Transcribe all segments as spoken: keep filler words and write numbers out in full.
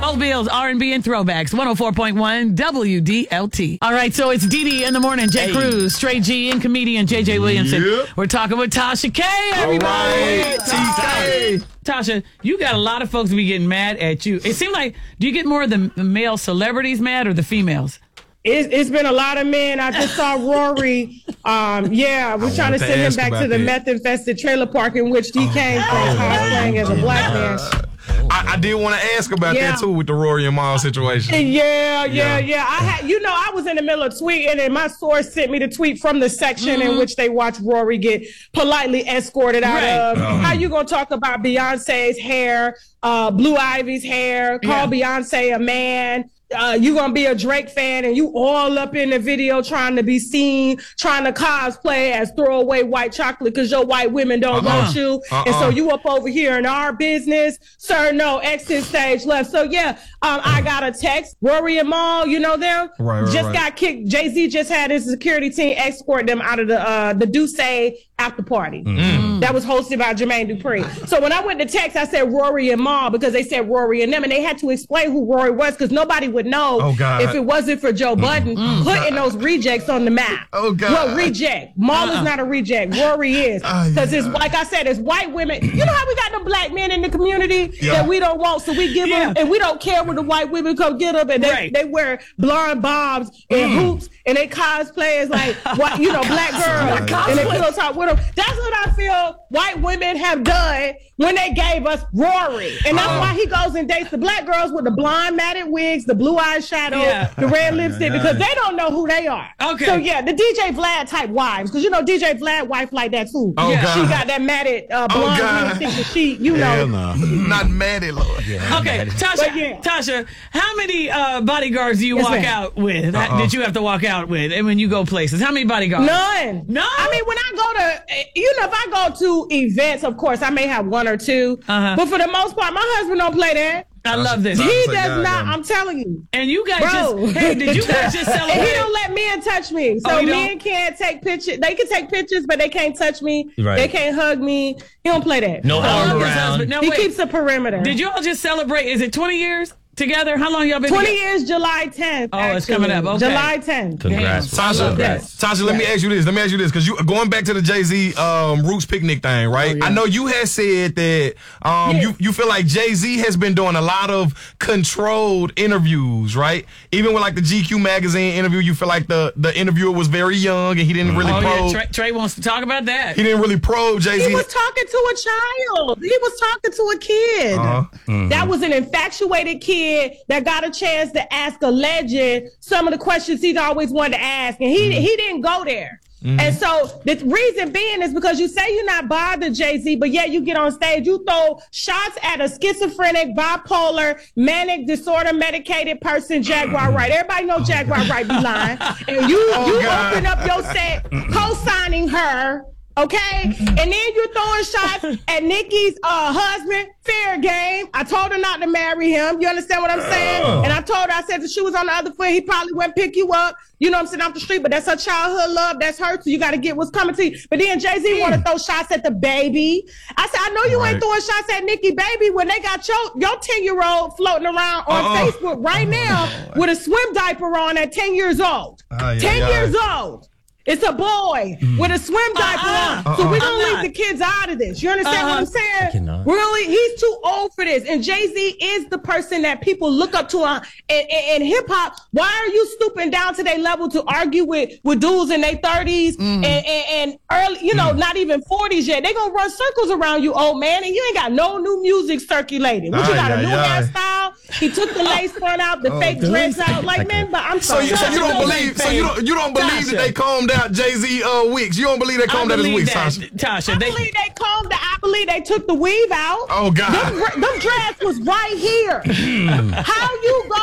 Old Bills, R and B, and throwbacks. one oh four point one W D L T. All right, so it's Dee Dee in the morning. Jay hey. Cruz, Straight G, and comedian J J Williamson. Yep. We're talking with Tasha K, everybody. All right. Tasha. Tasha, you got a lot of folks be getting mad at you. It seems like, do you get more of the male celebrities mad or the females? It's, it's been a lot of men. I just saw Rory. Um, yeah, we're I trying to send him back to the meth-infested trailer park in which he oh, came from, cosplaying as a black man. I, I did want to ask about yeah. that too with the Rory and Mal situation. Yeah, yeah, yeah, yeah. I had, you know, I was in the middle of tweeting, and my source sent me the tweet from the section mm-hmm. in which they watched Rory get politely escorted out right. of. Um, How you gonna talk about Beyonce's hair, uh, Blue Ivy's hair? Call yeah. Beyonce a man. Uh, you gonna be a Drake fan and you all up in the video trying to be seen, trying to cosplay as throwaway white chocolate because your white women don't uh-uh. want you. Uh-uh. And so you up over here in our business. Sir, no, exit stage left. So yeah, um, I got a text. Rory and Mal, you know them? Right, right, just right. got kicked. Jay-Z just had his security team escort them out of the uh, the Duce after party. Mm-hmm. That was hosted by Jermaine Dupri. So when I went to text, I said Rory and Mal because they said Rory and them, and they had to explain who Rory was because nobody would know oh, God. if it wasn't for Joe Budden mm-hmm. putting those rejects on the map. Oh God! Well, reject. Mal uh-uh. is not a reject. Rory is because uh, yeah. it's like I said, it's white women. You know how we got the black men in the community yeah. that we don't want, so we give yeah. them, and we don't care when the white women come get them, and they right. they wear blonde bobs and mm. hoops, and they cosplay as like what you know black girls, and they pillow talk with them. That's what I feel white women have done when they gave us Rory, and that's uh, why he goes and dates the black girls with the blonde matted wigs, the blue eyeshadow, yeah. the red lipstick, because they don't know who they are. Okay. So yeah, the D J Vlad type wives, because you know D J Vlad wife like that too. Oh, yeah. God. She got that matted uh, blonde oh, lipstick, she you know. No. Not matted, Lord. Yeah, okay, matted. Tasha. Yeah. Tasha, how many uh, bodyguards do you yes, walk ma'am. out with? Uh-uh. Did you have to walk out with? And when you go places, how many bodyguards? None. No. I mean, when I go to, you know, if I go to events, of course, I may have one or two. Uh-huh. But for the most part, my husband don't play that. I love this. He does not. I'm telling you. And you guys Bro. just, hey, did you guys just celebrate? And he don't let men touch me. So oh, men can't take pictures. They can take pictures, but they can't touch me. Right. They can't hug me. He don't play that. No arm around. No, he wait. keeps a perimeter. Did you all just celebrate? Is it twenty years? Together? How long y'all been twenty together? years, July tenth. Oh, actually. It's coming up. Okay. July tenth. Congrats. Tasha, yes. Tasha, let yes. me ask you this. Let me ask you this. Because you going back to the Jay-Z um, Roots Picnic thing, right? Oh, yeah. I know you had said that um, yes. you, you feel like Jay-Z has been doing a lot of controlled interviews, right? Even with like the G Q magazine interview, you feel like the, the interviewer was very young and he didn't really oh, probe. Yeah. Trey, Trey wants to talk about that. He didn't really probe Jay-Z. He was talking to a child. He was talking to a kid. Uh-huh. Mm-hmm. That was an infatuated kid that got a chance to ask a legend some of the questions he's always wanted to ask, and he mm-hmm. he didn't go there. Mm-hmm. And so the reason being is because you say you're not bothered, Jay-Z, but yeah, you get on stage, you throw shots at a schizophrenic, bipolar, manic disorder medicated person, Jaguar Wright. Everybody know Jaguar Wright be lying. And you oh, you God. open up your set co-signing her. Okay, and then you're throwing shots at Nicki's uh, husband. Fair game. I told her not to marry him. You understand what I'm saying? Oh. And I told her, I said, if she was on the other foot, he probably wouldn't pick you up. You know what I'm saying? Off the street, but that's her childhood love. That's her. So you got to get what's coming to you. But then Jay-Z mm. want to throw shots at the baby. I said, I know you right. ain't throwing shots at Nicki Baby when they got your your ten year old floating around on uh-uh. Facebook right now uh-uh. with a swim diaper on at ten years old. Uh, yeah, ten yeah. years old. It's a boy mm. with a swim diaper uh-uh. on. So uh-uh. we're going to leave the kids out of this. You understand uh-huh. what I'm saying? I cannot. Really? He's too old for this. And Jay-Z is the person that people look up to on in, in, in hip-hop. Why are you stooping down to their level to argue with, with dudes in their thirties mm. and, and, and early, you know, mm. not even forties yet? They're going to run circles around you, old man, and you ain't got no new music circulating. What, you got aye, a new aye. hairstyle? He took the lace front out, the oh, fake dreads out. Like, man, but I'm sorry. So, so you don't believe, so you don't, you don't believe Tasha. that they calmed down Jay-Z uh, wigs. You don't believe they combed out his wigs, Tasha? Tasha, I they, believe they combed it. I believe they took the weave out. Oh, God. Them, them dreads was right here. How you go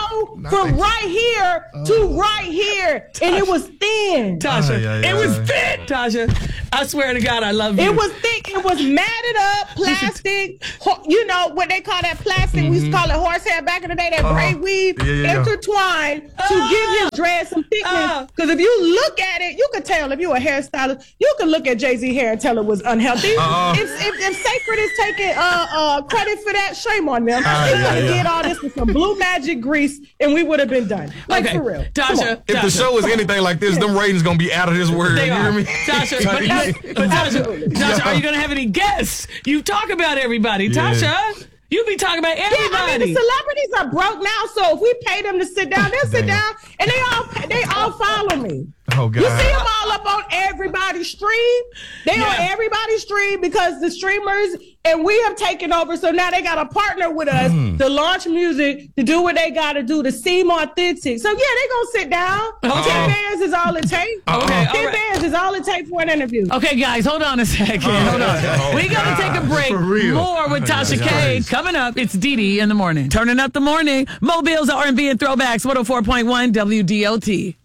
from right here uh, to right here, Tasha, and it was thin. Tasha, uh, yeah, yeah, it was yeah. thin. Tasha, I swear to God, I love you. It was thick. It was matted up, plastic. You know what they call that plastic? Mm-hmm. We used to call it horsehair back in the day. That uh, braid weave yeah, yeah, intertwined uh, to give his dread some thickness. Because uh, if you look at it, you could tell if you're a hairstylist. You could look at Jay-Z hair and tell it was unhealthy. Uh, if, if if Sacred is taking uh, uh, credit for that, shame on them. Uh, they could have yeah, yeah. did all this with some blue magic grease, and we would have been done. Like okay. for real. Tasha, if Tasha. the show is anything like this, them ratings gonna be out of this word. They you are. hear me? Tasha, but, but, but Tasha, Tasha, are you gonna have any guests? You talk about everybody, yeah. Tasha. You be talking about everybody. Yeah, I mean the celebrities are broke now, so if we pay them to sit down, they'll sit down, and they all they all follow me. Oh God! You see them all up on everybody's stream. They yeah. on everybody's stream because the streamers and we have taken over. So now they got to partner with us mm. to launch music, to do what they got to do, to seem authentic. So yeah, they gonna sit down. Uh-oh. Ten bands is all it takes. Uh-oh. Okay, ten right. bands is all it takes for an interview. Okay, guys, hold on a second. Oh, hold on. Oh, we gotta God. take a break. More with Tasha K coming up. It's Dee Dee in the morning. Turning up the morning. Mobile's R and B and throwbacks. one oh four point one W D L T.